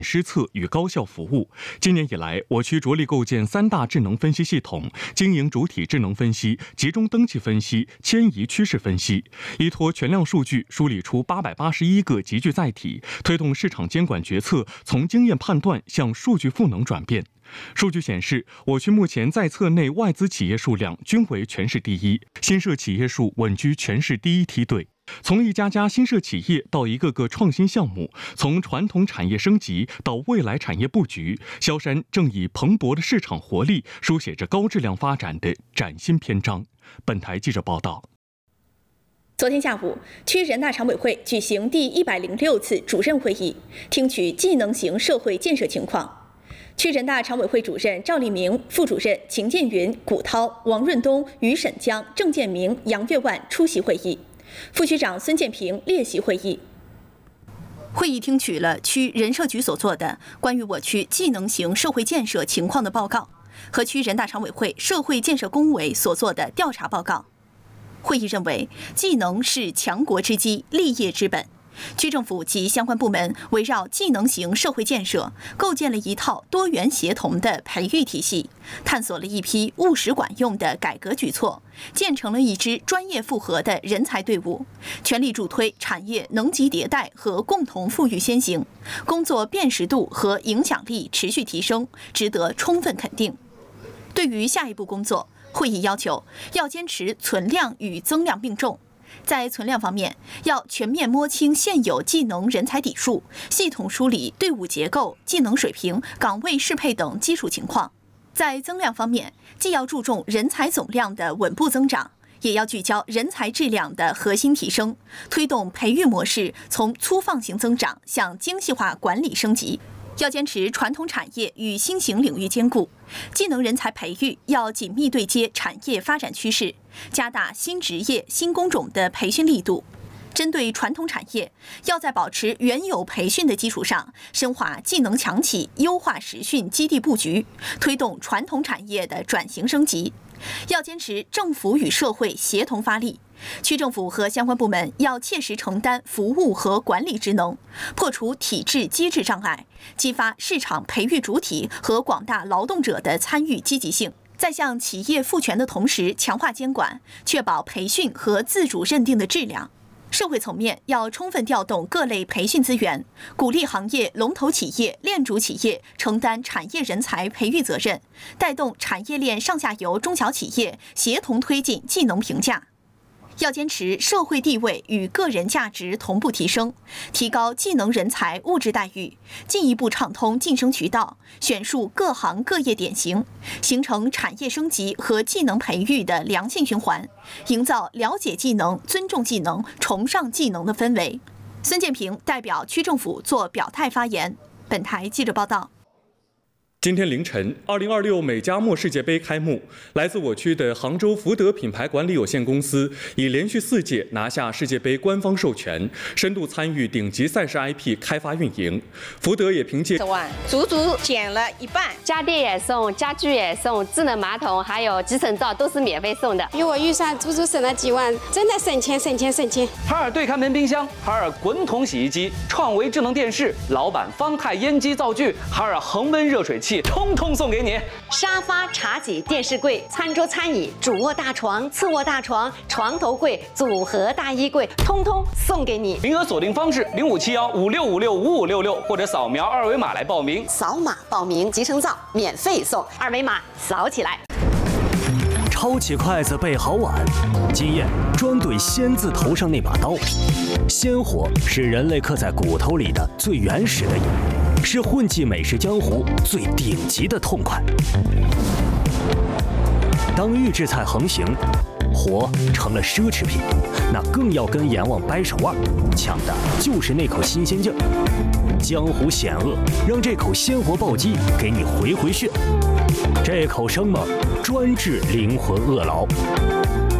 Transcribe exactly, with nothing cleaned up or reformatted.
施策与高效服务。今年以来，我区着力构建三大智能分析系统：经营主体智能分析、集中登记分析、迁移趋势分析，依托全量数据梳理出八百八十一个集聚载体，推动市场监管决策从经验判断向数据赋能转变。数据显示，我区目前在册内外资企业数量均为全市第一，新设企业数稳居全市第一梯队。从一家家新设企业到一个个创新项目，从传统产业升级到未来产业布局，萧山正以蓬勃的市场活力书写着高质量发展的崭新篇章。本台记者报道。 昨天下午，区人大常委会举行第一百零六次主任会议，听取技能型社会建设情况。区人大常委会主任赵立明、副主任秦建云、古涛、王润东、于沈江、郑建明、杨月万出席会议。副区长孙建平列席会议。会议听取了区人社局所做的关于我区技能型社会建设情况的报告，和区人大常委会社会建设工委所做的调查报告。会议认为，技能是强国之基、立业之本。区政府及相关部门围绕技能型社会建设，构建了一套多元协同的培育体系，探索了一批务实管用的改革举措，建成了一支专业复合的人才队伍，全力助推产业能级迭代和共同富裕先行，工作辨识度和影响力持续提升，值得充分肯定。对于下一步工作，会议要求要坚持存量与增量并重。在存量方面，要全面摸清现有技能人才底数，系统梳理队伍结构、技能水平、岗位适配等基础情况。在增量方面，既要注重人才总量的稳步增长，也要聚焦人才质量的核心提升，推动培育模式从粗放型增长向精细化管理升级。要坚持传统产业与新型领域兼顾，技能人才培育要紧密对接产业发展趋势，加大新职业、新工种的培训力度。针对传统产业，要在保持原有培训的基础上，深化技能强企，优化实训基地布局，推动传统产业的转型升级。要坚持政府与社会协同发力，区政府和相关部门要切实承担服务和管理职能，破除体制机制障碍，激发市场培育主体和广大劳动者的参与积极性。在向企业赋权的同时，强化监管，确保培训和自主认定的质量。社会层面要充分调动各类培训资源，鼓励行业龙头企业、链主企业承担产业人才培育责任，带动产业链上下游中小企业协同推进技能评价。要坚持社会地位与个人价值同步提升，提高技能人才物质待遇，进一步畅通晋升渠道，选树各行各业典型，形成产业升级和技能培育的良性循环，营造了解技能、尊重技能、崇尚技能的氛围。孙建平代表区政府作表态发言。本台记者报道。 今天凌晨，二零二六美加墨世界杯开幕。来自我区的杭州福德品牌管理有限公司已连续四届拿下世界杯官方授权，深度参与顶级赛事 I P 开发运营。福德也凭借十万，足足减了一半， 家电也送，家具也送，智能马桶还有集成灶都是免费送的。 比我预算足足省了几万，真的省钱省钱省钱。 海尔对开门冰箱、海尔滚筒洗衣机、创维智能电视、老板方太烟机灶具、海尔恒温热水器。通通送给你， 沙发、茶几、电视柜、餐桌、餐椅、主卧大床、次卧大床、床头柜、组合大衣柜，通通送给你。 名额锁定方式：零五七幺五六五六五五六六，或者扫描二维码来报名。 扫码报名，集成灶免费送，二维码扫起来。 抄起筷子备好碗，经验专怼仙字头上那把刀。鲜活是人类刻在骨头里的最原始的瘾。是混迹美食江湖最顶级的痛快。当预制菜横行，活成了奢侈品，那更要跟阎王掰上腕，抢的就是那口新鲜劲儿。江湖险恶，让这口鲜活暴击给你回回血。这口生猛，专治灵魂饿劳。